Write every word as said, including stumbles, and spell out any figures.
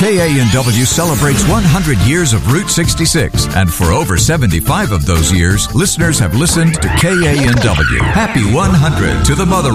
K A N W celebrates one hundred years of Route sixty-six, and for over seventy-five of those years, listeners have listened to K A N W. Happy one hundred to the Mother